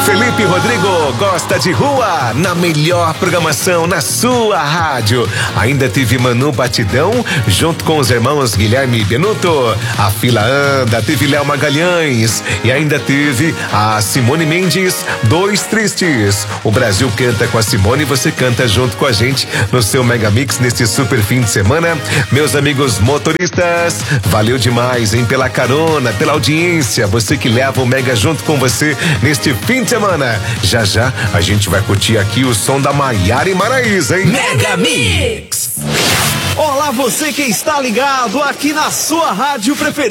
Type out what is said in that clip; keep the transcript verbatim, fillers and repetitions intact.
Felipe Rodrigo gosta de rua, na melhor programação, na sua rádio. Ainda teve Manu Batidão, junto com os irmãos Guilherme e Benuto. A fila anda, teve Léo Magalhães. E ainda teve a Simone Mendes, Dois Tristes. O Brasil canta com a Simone e você canta junto com a gente no seu Mega Mix neste super fim de semana. Meus amigos motoristas, valeu demais, hein? Pela carona, pela audiência. Você que leva o Mega junto com você neste fim de semana. Já já a gente vai curtir aqui o som da Maiara e Maraísa, hein? Mega Mix. Olá, você que está ligado aqui na sua rádio preferida.